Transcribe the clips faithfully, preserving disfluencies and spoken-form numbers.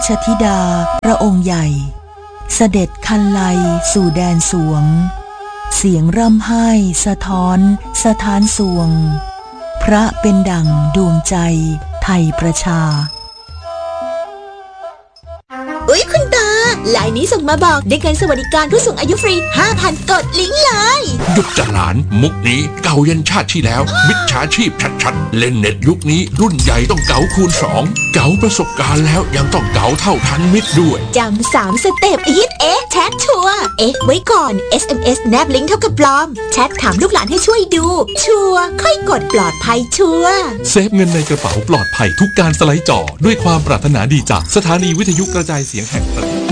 ชธิดาพระองค์ใหญ่เสด็จคันไลสู่แดนสวงเสียงร่ำไห้สะท้อนสถานสวงพระเป็นดั่งดวงใจไทยประชาอุ๊ยคุณตาไลน์นี้ส่งมาบอกได้เงินสวัสดิการผู้สูงอายุฟรี ห้าพัน กดลิงก์เลยหยุดจะหลานมุกนี้เก่ายันชาติที่แล้วมิจฉาชีพชัดๆเล่นเน็ตยุคนี้รุ่นใหญ่ต้องเก๋าคูณสองเก๋าประสบการณ์แล้วยังต้องเก๋าเท่าทันมิตรด้วยจำสามสเต็ปอีทเอ๊ะแชทชัวร์เอ๊ะไว้ก่อน เอส เอ็ม เอส แนบลิงก์เท่ากับปลอมแชทถามลูกหลานให้ช่วยดูชัวร์ค่อยกดปลอดภัยชัวร์เซฟเงินในกระเป๋าปลอดภัยทุกการสไลด์จอด้วยความปรารถนาดีจากสถานีวิทยุกระจายเสียงแห่งประเทศ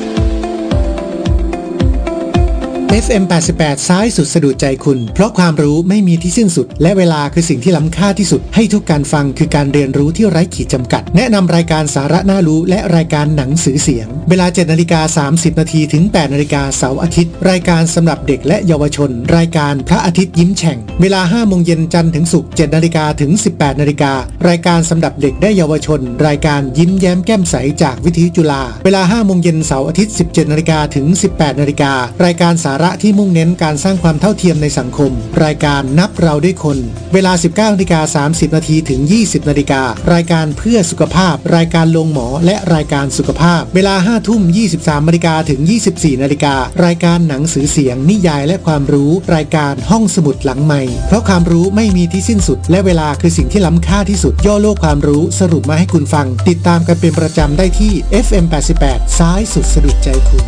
เอฟ เอ็ม แปดสิบแปด ซ้ายสุดสะดุดใจคุณเพราะความรู้ไม่มีที่สิ้นสุดและเวลาคือสิ่งที่ล้ำค่าที่สุดให้ทุกการฟังคือการเรียนรู้ที่ไร้ขีดจำกัดแนะนำรายการสาระน่ารู้และรายการหนังสือเสียงเวลา เจ็ดนาฬิกาสามสิบนาทีถึง แปดนาฬิกาเสาร์อาทิตย์รายการสำหรับเด็กและเยาวชนรายการพระอาทิตย์ยิ้มแฉ่งเวลา ห้าโมงเย็นจันทร์ถึงศุกร์ เจ็ดนาฬิกาถึง สิบแปดนาฬิการายการสำหรับเด็กและเยาวชนรายการยิ้มแย้มแก้มใสจากวิทยุจุฬาเวลา ห้าโมงเย็นเสาร์อาทิตย์ สิบเจ็ดนาฬิกาถึง สิบแปดนาฬิการายการสาระที่มุ่งเน้นการสร้างความเท่าเทียมในสังคมรายการนับเราด้วยคนเวลา สิบเก้านาฬิกาสามสิบนาทีถึง ยี่สิบนาฬิการายการเพื่อสุขภาพรายการลงหมอและรายการสุขภาพเวลา ห้าทุ่มยี่สิบสามนาฬิกาถึง ยี่สิบสี่นาฬิการายการหนังสือเสียงนิยายและความรู้รายการห้องสมุดหลังใหม่เพราะความรู้ไม่มีที่สิ้นสุดและเวลาคือสิ่งที่ล้ำค่าที่สุดย่อโลกความรู้สรุปมาให้คุณฟังติดตามกันเป็นประจำได้ที่ เอฟ เอ็ม แปดสิบแปด ซ้ายสุดสะดุดใจคุณ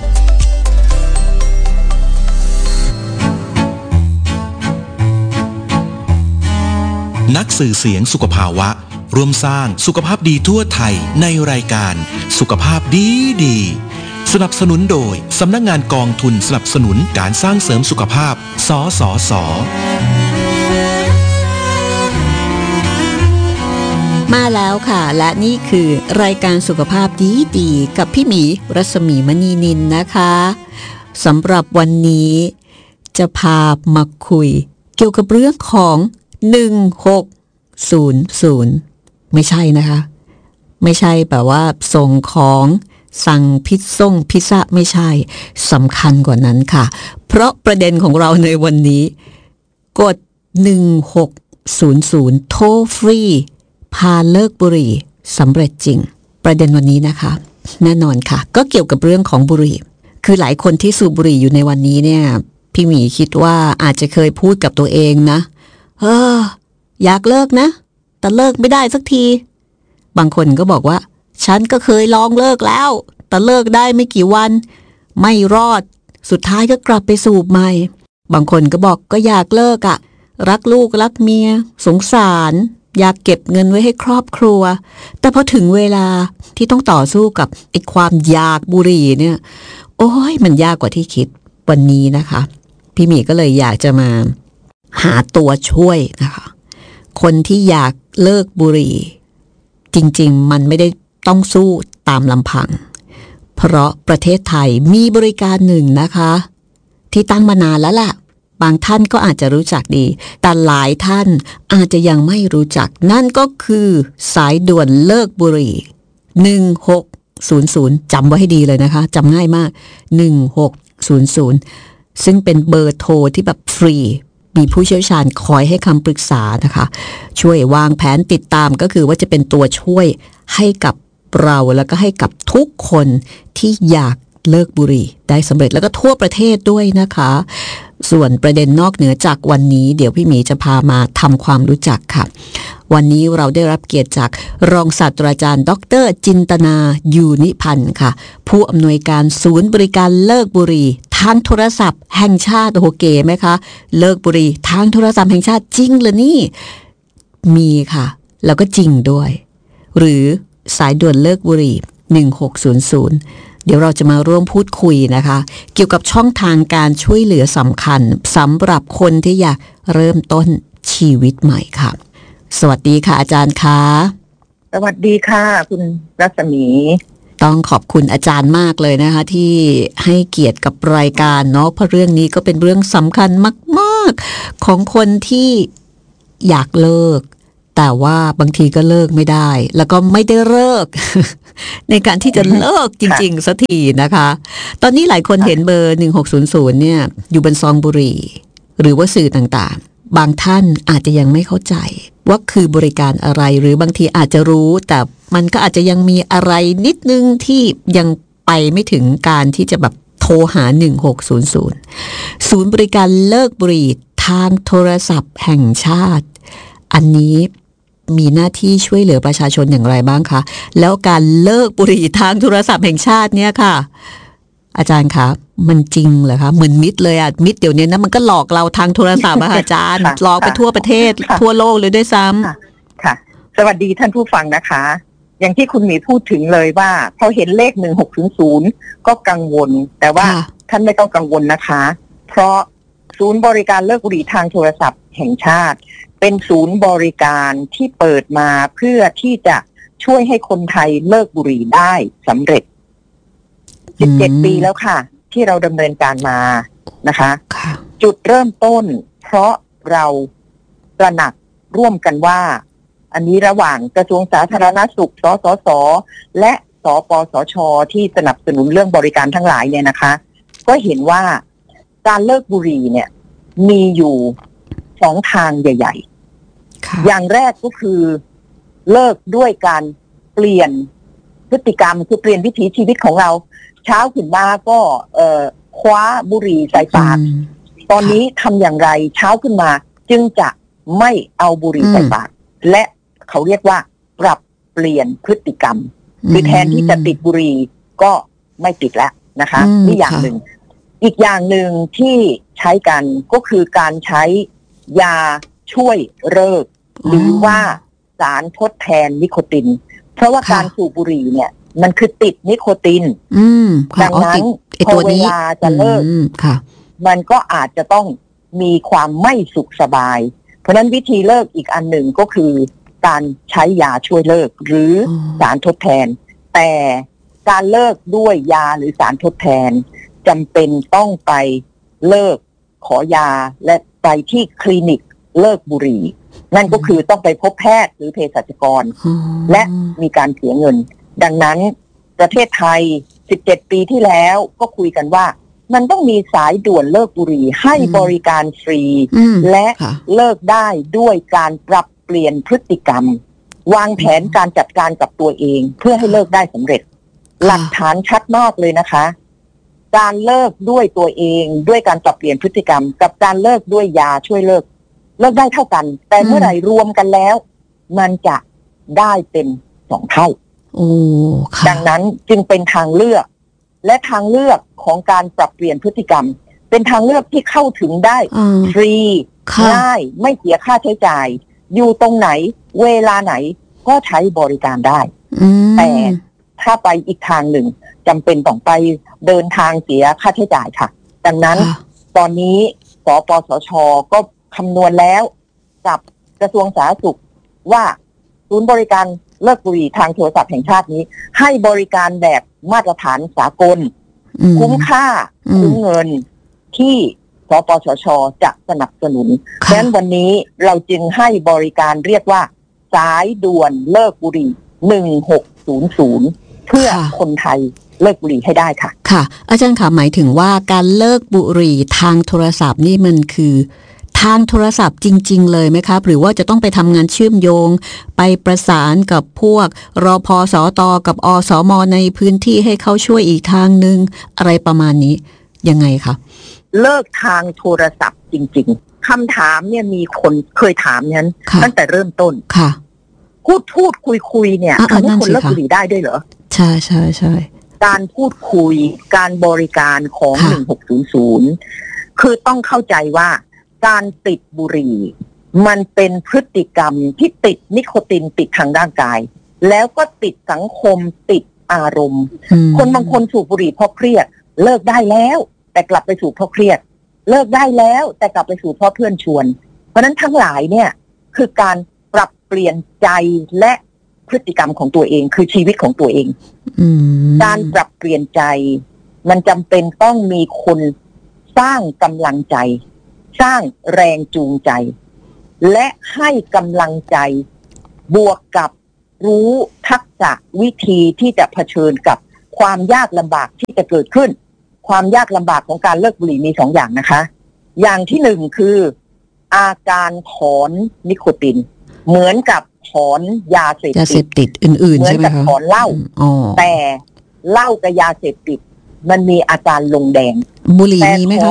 นักสื่อเสียงสุขภาวะร่วมสร้างสุขภาพดีทั่วไทยในรายการสุขภาพดีดีสนับสนุนโดยสำนักงานกองทุนสนับสนุนการสร้างเสริมสุขภาพสสส. มาแล้วค่ะและนี่คือรายการสุขภาพดีดีกับพี่หมีรัศมีมณีนินนะคะสำหรับวันนี้จะพามาคุยเกี่ยวกับเรื่องของหนึ่งหกศูนย์ศูนย์ไม่ใช่นะคะไม่ใช่แบบว่าส่งของสั่งพิซซ่งพิซซ่าไม่ใช่สำคัญกว่านั้นค่ะเพราะประเด็นของเราในวันนี้กดหนึ่งหกศูนย์ศูนย์โทรฟรีพาเลิกบุหรี่สำเร็จจริงประเด็นวันนี้นะคะแน่นอนค่ะก็เกี่ยวกับเรื่องของบุหรี่คือหลายคนที่สูบบุหรี่อยู่ในวันนี้เนี่ยพี่หมีคิดว่าอาจจะเคยพูดกับตัวเองนะเอออยากเลิกนะแต่เลิกไม่ได้สักทีบางคนก็บอกว่าฉันก็เคยลองเลิกแล้วแต่เลิกได้ไม่กี่วันไม่รอดสุดท้ายก็กลับไปสูบใหม่บางคนก็บอกก็อยากเลิกอะรักลูกรักเมียสงสารอยากเก็บเงินไว้ให้ครอบครัวแต่พอถึงเวลาที่ต้องต่อสู้กับไอ้ความอยากบุหรี่เนี่ยโอ้ยมันยากกว่าที่คิดวันนี้นะคะพี่หมีก็เลยอยากจะมาหาตัวช่วยนะคะคนที่อยากเลิกบุหรี่จริงๆมันไม่ได้ต้องสู้ตามลำพังเพราะประเทศไทยมีบริการหนึ่งนะคะที่ตั้งมานานแล้วล่ะบางท่านก็อาจจะรู้จักดีแต่หลายท่านอาจจะยังไม่รู้จักนั่นก็คือสายด่วนเลิกบุหรี่หนึ่งหกศูนย์ศูนย์จำไว้ให้ดีเลยนะคะจำง่ายมากหนึ่งหกศูนย์ศูนย์ซึ่งเป็นเบอร์โทรที่แบบฟรีมีผู้เชี่ยวชาญคอยให้คำปรึกษานะคะช่วยวางแผนติดตามก็คือว่าจะเป็นตัวช่วยให้กับเราแล้วก็ให้กับทุกคนที่อยากเลิกบุหรี่ได้สำเร็จแล้วก็ทั่วประเทศด้วยนะคะส่วนประเด็นนอกเหนือจากวันนี้เดี๋ยวพี่หมีจะพามาทำความรู้จักค่ะวันนี้เราได้รับเกียรติจากรองศาสตราจารย์ดร.จินตนายูนิพันธ์ค่ะผู้อำนวยการศูนย์บริการเลิกบุหรี่ทางโทรศัพท์แห่งชาติโอเคไหมคะเลิกบุหรี่ทางโทรศัพท์แห่งชาติจริงเหรอนี่มีค่ะแล้วก็จริงด้วยหรือสายด่วนเลิกบุหรี่หนึ่งหกศูนย์ศูนย์เดี๋ยวเราจะมาร่วมพูดคุยนะคะเกี่ยวกับช่องทางการช่วยเหลือสำคัญสำหรับคนที่อยากเริ่มต้นชีวิตใหม่ค่ะสวัสดีค่ะอาจารย์คะสวัสดีค่ะคุณรัศมีต้องขอบคุณอาจารย์มากเลยนะคะที่ให้เกียรติกับรายการเนาะเพราะเรื่องนี้ก็เป็นเรื่องสำคัญมากๆของคนที่อยากเลิกแต่ว่าบางทีก็เลิกไม่ได้แล้วก็ไม่ได้เลิกในการที่จะเลิกจริงๆสักทีนะคะ ตอนนี้หลายคนเห็นเบอร์หนึ่งหกศูนย์ศูนย์เนี่ยอยู่บนซองบุหรี่หรือว่าสื่อต่างๆบางท่านอาจจะยังไม่เข้าใจว่าคือบริการอะไรหรือบางทีอาจจะรู้แต่มันก็อาจจะยังมีอะไรนิดนึงที่ยังไปไม่ถึงการที่จะแบบโทรหาหนึ่งหกศูนย์ศูนย์ศูนย์บริการเลิกบุหรี่ทางโทรศัพท์แห่งชาติอันนี้มีหน้าที่ช่วยเหลือประชาชนอย่างไรบ้างคะแล้วการเลิกบุหรี่ทางโทรศัพท์แห่งชาติเนี่ยค่ะอาจารย์คะมันจริงเหรอคะเหมือนมิตรเลยอะมิตรเดี๋ยวนี้นะมันก็หลอกเราทางโทรศัพท์อะอาจารย์หลอกไปทั่วประเทศทั่วโลกเลยด้วยซ้ำค่ะสวัสดีท่านผู้ฟังนะคะอย่างที่คุณหมีพูดถึงเลยว่าพอเห็นเลขหนึ่งหกศูนย์ศูนย์ก็กังวลแต่ว่าท่านไม่ต้องกังวลนะคะเพราะศูนย์บริการเลิกบุหรี่ทางโทรศัพท์แห่งชาติเป็นศูนย์บริการที่เปิดมาเพื่อที่จะช่วยให้คนไทยเลิกบุหรี่ได้สำเร็จสิบเจ็ดปีแล้วค่ะที่เราดำเนินการมานะคะจุดเริ่มต้นเพราะเราตระหนักร่วมกันว่าอันนี้ระหว่างกระทรวงสาธารณสุขสสสและสปสชที่สนับสนุนเรื่องบริการทั้งหลายเนี่ยนะคะก็เห็นว่าการเลิกบุหรี่เนี่ยมีอยู่สองทางใหญ่ๆอย่างแรกก็คือเลิกด้วยการเปลี่ยนพฤติกรรมคือเปลี่ยนวิถีชีวิตของเราเช้าขึ้นมาก็เอ่อคว้าบุหรี่ใส่ปากตอนนี้ทำอย่างไรเช้าขึ้นมาจึงจะไม่เอาบุหรี่ใส่ปากและเขาเรียกว่าปรับเปลี่ยนพฤติกรรมคือแทนที่จะติดบุหรี่ก็ไม่ติดแล้วนะคะนี่อย่างหนึ่งอีกอย่างหนึ่งที่ใช้กันก็คือการใช้ยาช่วยเลิกหรือว่าสารทดแทนนิโคตินเพราะว่าการสูบบุหรี่เนี่ยมันคือติดนิโคตินดังนั้นพอเวลาจะเลิกมันก็อาจจะต้องมีความไม่สุขสบายเพราะนั้นวิธีเลิกอีกอันหนึ่งก็คือการใช้ยาช่วยเลิกหรือสารทดแทนแต่การเลิกด้วยยาหรือสารทดแทนจำเป็นต้องไปเลิกขอยาและไปที่คลินิกเลิกบุหรี่นั่นก็คือต้องไปพบแพทย์หรือเภสัชกรและมีการเสียเงินดังนั้นประเทศไทยสิบเจ็ดปีที่แล้วก็คุยกันว่ามันต้องมีสายด่วนเลิกบุหรี่ให้บริการฟรีและเลิกได้ด้วยการปรับเปลี่ยนพฤติกรรมวางแผนการจัดการกับตัวเองเพื่อให้เลิกได้สำเร็จหลักฐานชัดมากเลยนะคะการเลิกด้วยตัวเองด้วยการปรับเปลี่ยนพฤติกรรมกับการเลิกด้วยยาช่วยเลิกเลิกได้เท่ากันแต่เมื่อไหร่รวมกันแล้วมันจะได้เป็นสองเท่าดังนั้นจึงเป็นทางเลือกและทางเลือกของการปรับเปลี่ยนพฤติกรรมเป็นทางเลือกที่เข้าถึงได้ฟรีง่ายไม่เสียค่าใช้จ่ายอยู่ตรงไหนเวลาไหนก็ใช้บริการได้แต่ถ้าไปอีกทางหนึ่งจำเป็นต้องไปเดินทางเสียค่าใช้จ่ายค่ะดังนั้นตอนนี้สปสชก็คำนวณแล้วกับกระทรวงสาธารณสุขว่าศูนย์บริการเลิกบุหรี่ทางโทรศัพท์แห่งชาตินี้ให้บริการแบบมาตรฐานสากลคุ้มค่าคุ้มเงินที่สปสชจะสนับสนุนดังนั้นวันนี้เราจึงให้บริการเรียกว่าสายด่วนเลิกบุหรี่หนึ่งหกศูนย์ศูนย์เพื่อคนไทยเลิกบุหรี่ให้ได้ค่ะค่ะอาจารย์ค่ะหมายถึงว่าการเลิกบุหรี่ทางโทรศัพท์นี่มันคือทางโทรศัพท์จริงๆเลยไหมครับหรือว่าจะต้องไปทำงานเชื่อมโยงไปประสานกับพวกรพสตกับอสมในพื้นที่ให้เขาช่วยอีกทางนึงอะไรประมาณนี้ยังไงคะเลิกทางโทรศัพท์จริงๆคำถามเนี่ยมีคนเคยถามนั้นตั้งแต่เริ่มต้นค่ะพูดพูดคุยคุยเนี่ยคำว่าคนเลิกบุหรี่ได้ด้วยเหรอใช่ใช่ใช่การพูดคุยการบริการของหนึ่งหกศูนย์ศูนย์คือต้องเข้าใจว่าการติดบุหรี่มันเป็นพฤติกรรมที่ติดนิโคตินติดทางร่างกายแล้วก็ติดสังคมติดอารมณ์คนบางคนสูบบุหรี่เพราะเครียดเลิกได้แล้วแต่กลับไปสูบเพราะเครียดเลิกได้แล้วแต่กลับไปสูบเพราะเพื่อนชวนเพราะนั้นทั้งหลายเนี่ยคือการปรับเปลี่ยนใจและพฤติกรรมของตัวเองคือชีวิตของตัวเองการปรับเปลี่ยนใจมันจำเป็นต้องมีคนสร้างกำลังใจสร้างแรงจูงใจและให้กำลังใจบวกกับรู้ทักษะวิธีที่จะเผชิญกับความยากลำบากที่จะเกิดขึ้นความยากลำบากของการเลิกบุหรี่มีสองอย่างนะคะอย่างที่หนึ่งคืออาการถอนนิโคตินเหมือนกับถอนยาเสพยาเสติดพติดอื่นๆเหมือใช่นไหมกับคะถอนเหล้าอ๋อแต่เหล้ากับยาเสพติดมันมีอาการลงแดงบุหรี่แต่มีไหมถคะ